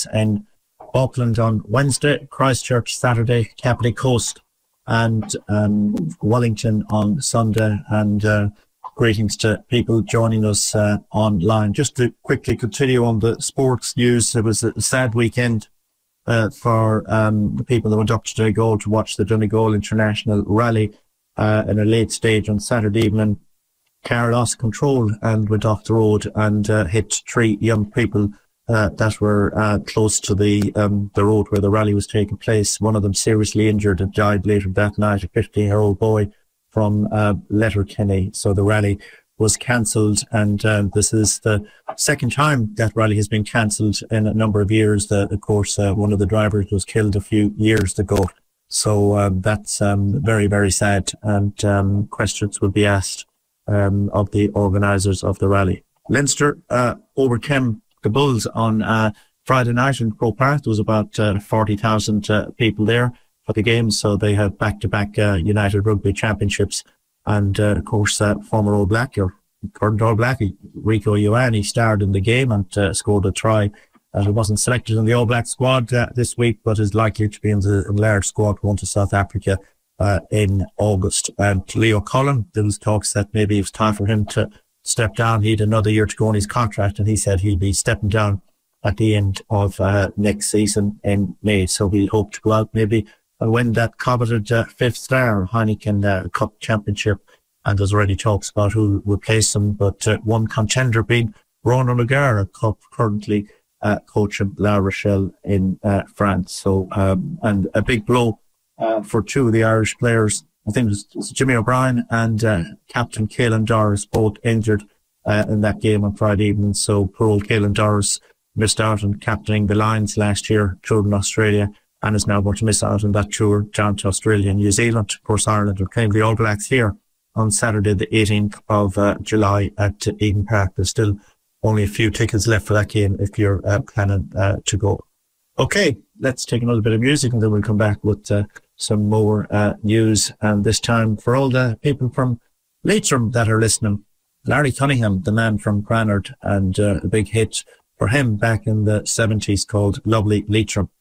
race in Auckland on Wednesday, Christchurch Saturday, Capri Coast, and Wellington on Sunday. And greetings to people joining us online. Just to quickly continue on the sports news, it was a sad weekend for the people that went up to Donegal to watch the Donegal International Rally in a late stage on Saturday evening. Car lost control and went off the road and hit three young people that were close to the road where the rally was taking place. One of them seriously injured and died later that night, a 15-year-old boy from Letterkenny. So the rally was cancelled, and this is the second time that rally has been cancelled in a number of years. Of course, one of the drivers was killed a few years ago. So that's very, very sad, and questions will be asked of the organisers of the rally. Leinster overcame the Bulls on Friday night in Croke Park. There was about 40,000 people there for the game, so they have back-to-back United Rugby Championships. And of course, former All Black, or current All Black, Rico Ioane, starred in the game and scored a try. He wasn't selected in the All Black squad this week, but is likely to be in the enlarged squad going to South Africa in August. And Leo Cullen, there was talks that maybe it was time for him to step down. He had another year to go on his contract, and he said he'll be stepping down at the end of next season in May. So we'll hope to go out maybe and win that coveted fifth star Heineken Cup Championship. And there's already talks about who will replace him, but one contender being Ronan O'Gara, currently coaching La Rochelle in France. So and a big blow for two of the Irish players. I think it was Jimmy O'Brien and Captain Caelan Doris, both injured in that game on Friday evening. So poor old Caelan Doris missed out on captaining the Lions last year, toured in Australia, and is now going to miss out on that tour down to Australia and New Zealand. Of course, Ireland are playing the All Blacks here on Saturday, the 18th of July at Eden Park. There's still only a few tickets left for that game if you're planning to go. Okay, let's take another bit of music and then we'll come back with some more news. And this time, for all the people from Leitrim that are listening, Larry Cunningham, the man from Cranard, and a big hit for him back in the 70s called Lovely Leitrim.